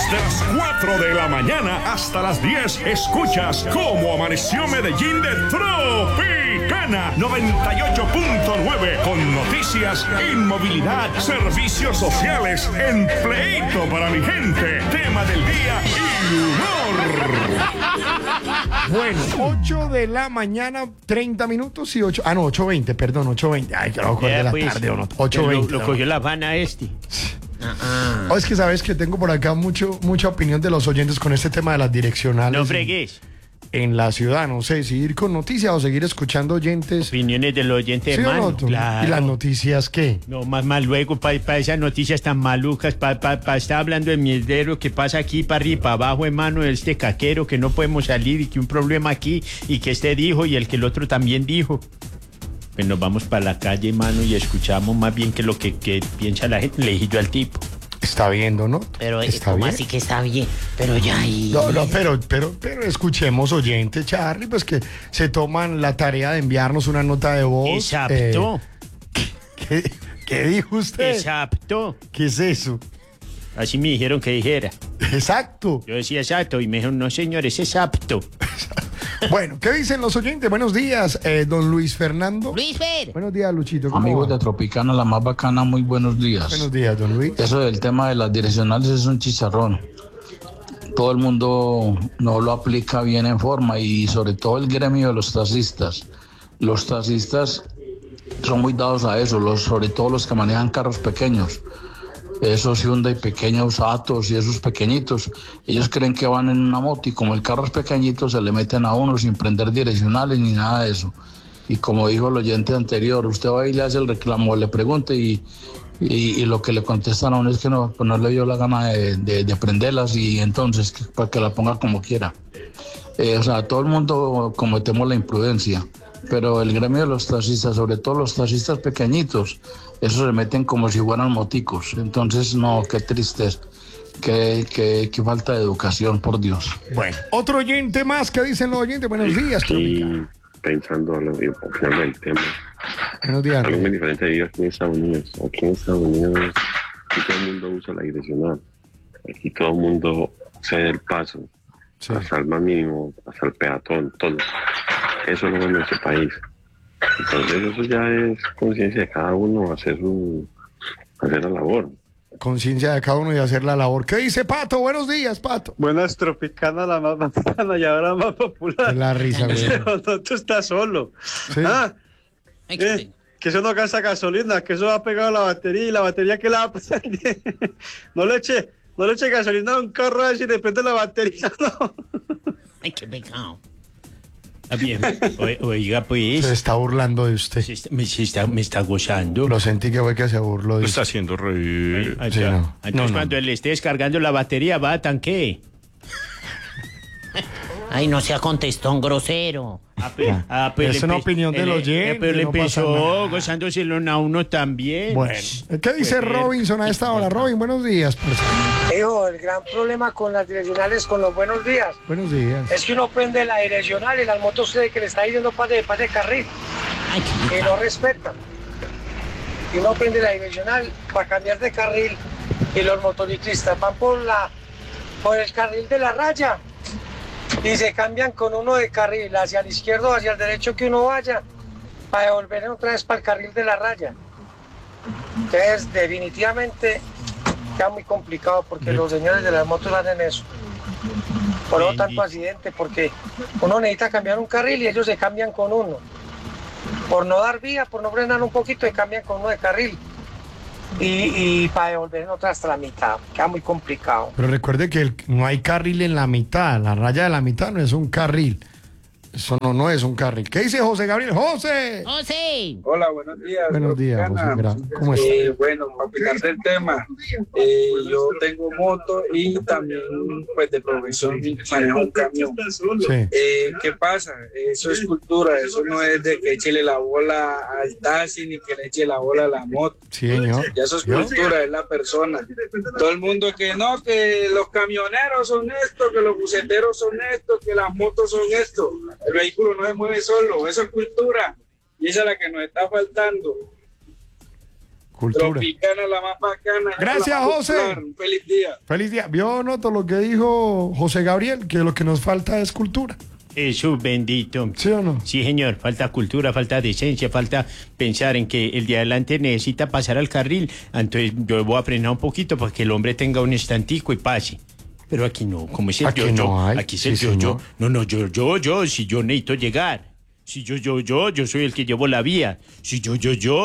Desde las 4 de la mañana hasta las 10 escuchas cómo amaneció Medellín de Tropicana 98.9 con noticias, inmovilidad, servicios sociales, empleito para mi gente, tema del día y humor. Bueno, 8 de la mañana, 30 minutos y 8. Ah, no, 8:20, perdón, 8:20. Ay, que lo de la pues, tarde o no. 8:20. Lo cogió la Habana este. Oh, es que sabes que tengo por acá mucha opinión de los oyentes con este tema de las direccionales. No fregues. En la ciudad, no sé si ir con noticias o seguir escuchando oyentes. Opiniones de los oyentes, ¿Sí o hermano. no? Claro. ¿Y las noticias qué? No, más luego, para esas noticias tan malucas, para estar hablando de mierdero que pasa aquí, para arriba y para abajo, hermano, de este caquero, que no podemos salir y que un problema aquí, y que este dijo y el otro también dijo. Pues nos vamos para la calle, hermano, y escuchamos más bien que lo que piensa la gente. Le dije yo al tipo. Está viendo, ¿no? Pero está ¿cómo bien. así que está bien? Pero ya ahí... No, pero escuchemos oyentes, Charlie, pues que se toman la tarea de enviarnos una nota de voz. Exacto. ¿Qué dijo usted? Exacto. ¿Qué es eso? Así me dijeron que dijera. Exacto. Yo decía exacto y me dijeron, no señor, es exacto. Bueno, ¿qué dicen los oyentes? Buenos días, don Luis Fernando. Luis Fer. Buenos días, Luchito. ¿Cómo Amigos va? de Tropicana, la más bacana, muy buenos días. Buenos días, don Luis. Eso del tema de las direccionales es un chicharrón. Todo el mundo no lo aplica bien en forma y sobre todo el gremio de los taxistas. Los taxistas son muy dados a eso, sobre todo los que manejan carros pequeños. Esos Hyundai pequeños, Atos y esos pequeñitos, ellos creen que van en una moto y como el carro es pequeñito se le meten a uno sin prender direccionales ni nada de eso. Y como dijo el oyente anterior, usted va y le hace el reclamo, le pregunta y lo que le contestan a uno es que no, pues no le dio la gana de prenderlas y entonces para que la ponga como quiera. O sea, todo el mundo cometemos la imprudencia, pero el gremio de los taxistas, sobre todo los taxistas pequeñitos, esos se meten como si fueran moticos. Entonces, no, qué tristeza, qué falta de educación, por Dios. Bueno, otro oyente más, ¿qué dicen los oyentes? Buenos días, Sí, pensando en el tema. Buenos días. Algo muy diferente de aquí en Estados Unidos. Aquí en Estados Unidos, aquí todo el mundo usa la direccional. Aquí todo el mundo cede el paso, Sí. hasta el más mínimo, hasta el peatón, todo. Eso no es en nuestro país. Entonces eso ya es conciencia de cada uno hacer la labor. Conciencia de cada uno y hacer la labor. ¿Qué dice Pato? Buenos días, Pato. Buenas, Tropicana, la más bacana y ahora más popular. Es la risa, güey. Pero no, tú estás solo. Sí. Que eso no gasta gasolina, que eso va pegado a la batería y la batería que la va a prender. No le eche gasolina a un carro a ver si depende de la batería, no. Ay, qué pecado. Está bien. Oiga, Se pues. está burlando de usted. Me está gozando. Lo sentí que fue que se burló de Lo usted. está haciendo reír. Ay, Sí, ya. no. Entonces, No. cuando le esté descargando la batería, va a tanque. Ay, no sea contestón grosero. Es una opinión del oyente, Pero le no pasa empezó nada. gozándoselo a uno también. Bueno, ¿qué dice Robinson a esta hora? Robin, buenos días. Hijo, el gran problema con las direccionales, con los buenos días, Buenos días. es que uno prende la direccional y las motos creen que le está diciendo pase de carril Ay, qué y no respetan. Y uno prende la direccional para cambiar de carril y los motociclistas van por el carril de la raya y se cambian con uno de carril hacia el izquierdo o hacia el derecho que uno vaya para devolver otra vez para el carril de la raya. Entonces, definitivamente queda muy complicado porque los señores de las motos hacen eso. Por eso tanto accidente, porque uno necesita cambiar un carril y ellos se cambian con uno. Por no dar vía, por no frenar un poquito, se cambian con uno de carril. Y para devolver en otra hasta la mitad. Queda muy complicado. Pero recuerde que no hay carril en la mitad. La raya de la mitad no es un carril. Eso no es un carril. ¿Qué dice José Gabriel? ¡José! ¡José! Hola, buenos días. Buenos días, José. ¿Cómo está? Bueno, para opinar del tema, yo tengo moto y también, pues, de profesión manejo un camión. Sí. ¿Qué pasa? Eso es cultura, eso no es de que échele la bola al taxi ni que le eche la bola a la moto. Sí, señor. Ya eso es cultura, es la persona. Todo el mundo que no, que los camioneros son esto, que los buceteros son esto, que las motos son esto. El vehículo no se mueve solo, eso es cultura. Y esa es la que nos está faltando. Cultura. Tropicana, la más bacana. Gracias, la más José. popular. Un feliz día. Feliz día. Vio, Noto, lo que dijo José Gabriel, que lo que nos falta es cultura. Eso, bendito. ¿Sí o no? Sí, señor. Falta cultura, falta decencia, falta pensar en que el de adelante necesita pasar al carril. Entonces yo voy a frenar un poquito para que el hombre tenga un estantico y pase. Pero aquí no, como es el Aquí yo-yo. no hay. Aquí es el Sí, yo-yo. señor. No, yo, si yo necesito llegar. Si yo soy el que llevo la vía. Si yo.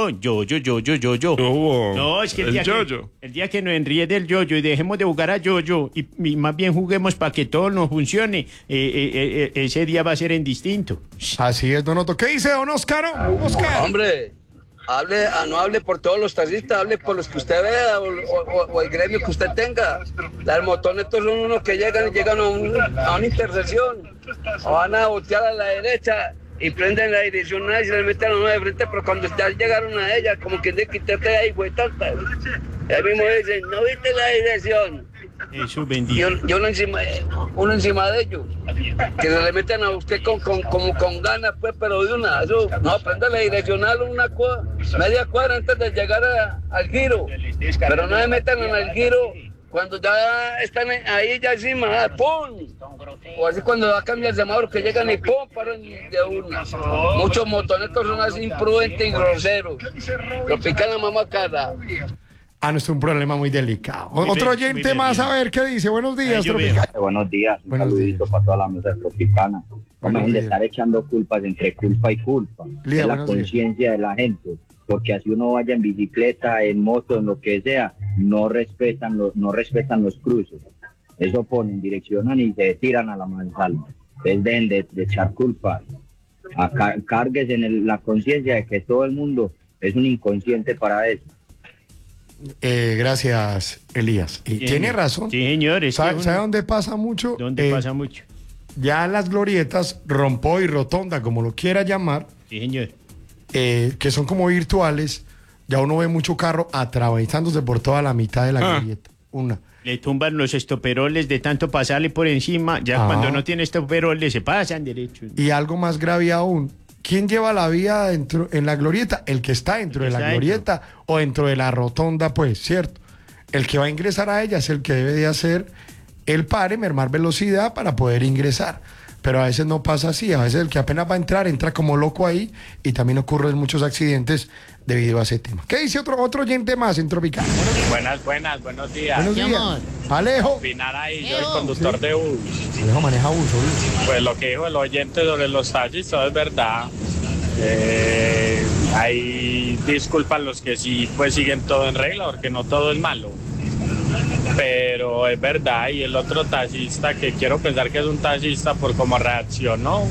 No, es que el día que nos enríe del yo-yo y dejemos de jugar a yo-yo y más bien juguemos para que todo nos funcione, ese día va a ser en distinto. Así es, don Otto. ¿Qué dice don Oscar? Oscar. Hombre, no hable por todos los taxistas, hable por los que usted vea o el gremio que usted tenga. Las motonetos son unos que llegan a una intersección o van a voltear a la derecha y prenden la direccional y se le meten a uno de frente, pero cuando ya llegaron a ella, como que de quitarte de ahí, güey, tanta. Ahí mismo dicen, ¿no viste la dirección? Eso, bendito. Y uno encima de ellos, que se le meten a usted como con ganas, pues, pero de una. Eso, no, prende la direccional media cuadra antes de llegar al giro, pero no se metan en el giro cuando ya están ahí ya encima, ¡pum! O así cuando va a cambiar el semáforo que llegan y ¡pum! Paran de una. Muchos motonetos son así imprudentes y groseros. Lo pican la mamá cara. No, esto es un problema muy delicado. Otro oyente más, a ver qué dice. Buenos días, Tropicana. Buenos días, un saludito para toda la mesa Tropicana. No de estar echando culpas entre culpa y culpa. Es la conciencia de la gente. Porque así uno vaya en bicicleta, en moto, en lo que sea, no respetan los cruces. Eso ponen, direccionan y se tiran a la mansalva. Entonces dejen de echar culpas. Cargues en la conciencia de que todo el mundo es un inconsciente para eso. Gracias, Elías. Y tiene razón. Sí, señores. ¿Sabe dónde pasa mucho? ¿Dónde pasa mucho? Ya las glorietas, Rompoy y Rotonda, como lo quiera llamar. Sí, señor. Que son como virtuales, ya uno ve mucho carro atravesándose por toda la mitad de la glorieta. Le tumban los estoperoles de tanto pasarle por encima, ya cuando no tiene estoperoles se pasan derecho. Y algo más grave aún, ¿quién lleva la vía en la glorieta? El que está dentro de la glorieta o dentro de la rotonda, pues, ¿cierto? El que va a ingresar a ella es el que debe de hacer el pare, mermar velocidad para poder ingresar. Pero a veces no pasa así, a veces el que apenas va a entrar, entra como loco ahí y también ocurren muchos accidentes debido a ese tema. ¿Qué dice otro oyente más en Tropical? Buenos días. Buenos días. Alejo. Opinar ahí, yo soy conductor de bus. Alejo maneja bus, ¿sí? Pues lo que dijo el oyente sobre los taxis, todo es verdad. Ahí disculpan los que sí pues siguen todo en regla, porque no todo es malo. Pero es verdad, y el otro taxista, que quiero pensar que es un taxista por cómo reaccionó,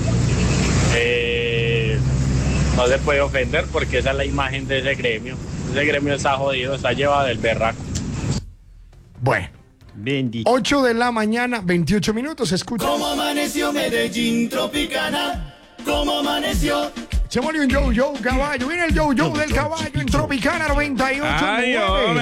no se puede ofender porque esa es la imagen de ese gremio. Ese gremio está jodido, está llevado del berraco. Bueno, 8 de la mañana, 28 minutos, escucha. ¿Cómo amaneció Medellín, Tropicana? ¿Cómo amaneció? Se molió un yo-yo, caballo. Viene el yo-yo del caballo en Tropicana 98.9.